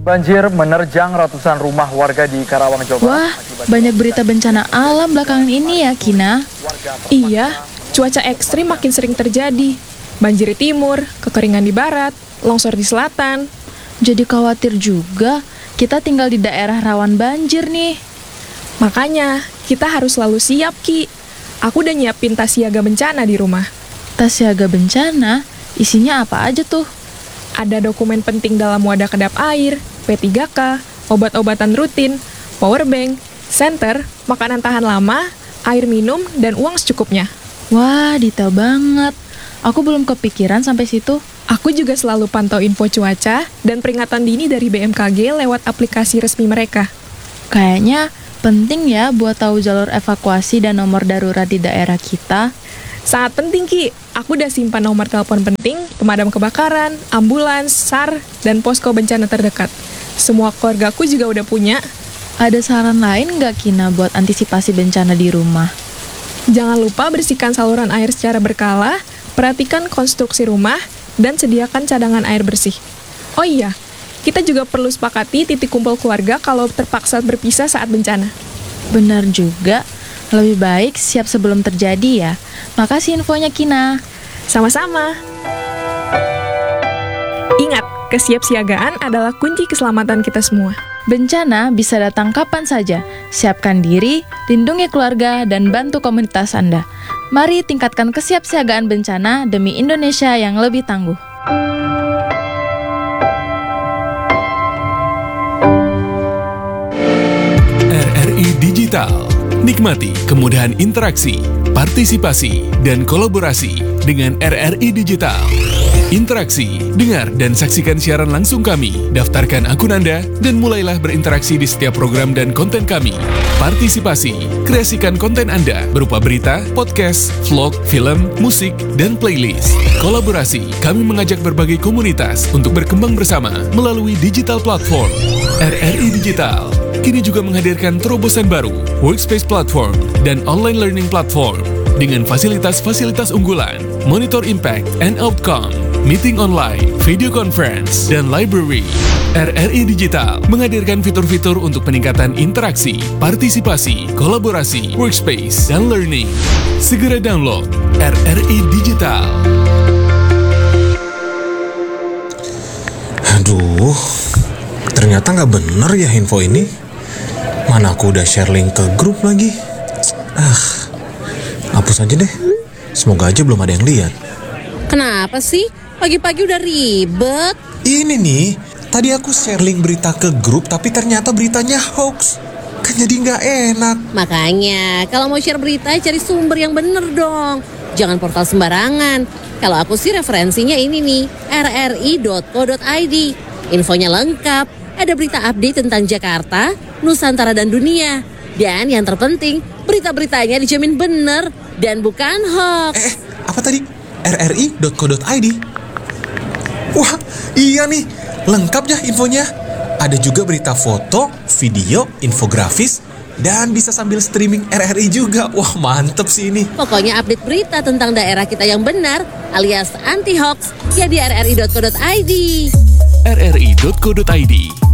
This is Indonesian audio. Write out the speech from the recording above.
Banjir menerjang ratusan rumah warga di Karawang, Jawa Barat. Wah, banyak berita bencana alam belakangan ini ya, Kina. Iya, cuaca ekstrim makin sering terjadi. Banjir di timur, kekeringan di barat, longsor di selatan. Jadi khawatir juga, kita tinggal di daerah rawan banjir nih. Makanya, kita harus selalu siap, Ki. Aku udah nyiapin tas siaga bencana di rumah. Tas siaga bencana, isinya apa aja tuh? Ada dokumen penting dalam wadah kedap air, P3K, obat-obatan rutin, power bank, senter, makanan tahan lama, air minum, dan uang secukupnya. Wah, detail banget. Aku belum kepikiran sampai situ. Aku juga selalu pantau info cuaca dan peringatan dini dari BMKG lewat aplikasi resmi mereka. Kayaknya penting ya buat tahu jalur evakuasi dan nomor darurat di daerah kita. Sangat penting, Ki. Aku udah simpan nomor telepon penting, pemadam kebakaran, ambulans, SAR, dan posko bencana terdekat. Semua keluargaku juga udah punya. Ada saran lain nggak, Kina, buat antisipasi bencana di rumah? Jangan lupa bersihkan saluran air secara berkala, perhatikan konstruksi rumah, dan sediakan cadangan air bersih. Oh iya, kita juga perlu sepakati titik kumpul keluarga kalau terpaksa berpisah saat bencana. Benar juga. Lebih baik siap sebelum terjadi ya. Makasih infonya, Kina. Sama-sama. Ingat, kesiapsiagaan adalah kunci keselamatan kita semua. Bencana bisa datang kapan saja. Siapkan diri, lindungi keluarga, dan bantu komunitas Anda. Mari tingkatkan kesiapsiagaan bencana demi Indonesia yang lebih tangguh. RRI Digital. Nikmati kemudahan interaksi, partisipasi, dan kolaborasi dengan RRI Digital. Interaksi, dengar, dan saksikan siaran langsung kami. Daftarkan akun Anda dan mulailah berinteraksi di setiap program dan konten kami. Partisipasi, kreasikan konten Anda berupa berita, podcast, vlog, film, musik, dan playlist. Kolaborasi, kami mengajak berbagai komunitas untuk berkembang bersama melalui digital platform. RRI Digital kini juga menghadirkan terobosan baru, workspace platform, dan online learning platform dengan fasilitas-fasilitas unggulan, monitor impact and outcome, meeting online, video conference, dan library. RRI Digital menghadirkan fitur-fitur untuk peningkatan interaksi, partisipasi, kolaborasi, workspace, dan learning. Segera download RRI Digital. Aduh, ternyata nggak bener ya info ini. Mana aku udah share link ke grup lagi. Hapus aja deh. Semoga aja belum ada yang lihat. Kenapa sih? Pagi-pagi udah ribet. Ini nih, tadi aku share link berita ke grup tapi ternyata beritanya hoax. Kan jadi nggak enak. Makanya, kalau mau share berita cari sumber yang bener dong. Jangan portal sembarangan. Kalau aku sih referensinya ini nih, rri.co.id. Infonya lengkap. Ada berita update tentang Jakarta, Nusantara, dan dunia. Dan yang terpenting, berita-beritanya dijamin bener dan bukan hoax. Apa tadi? rri.co.id? Wah, iya nih. Lengkap ya infonya. Ada juga berita foto, video, infografis, dan bisa sambil streaming RRI juga. Wah, mantep sih ini. Pokoknya update berita tentang daerah kita yang benar, alias anti-hoax, ya di rri.co.id. rri.co.id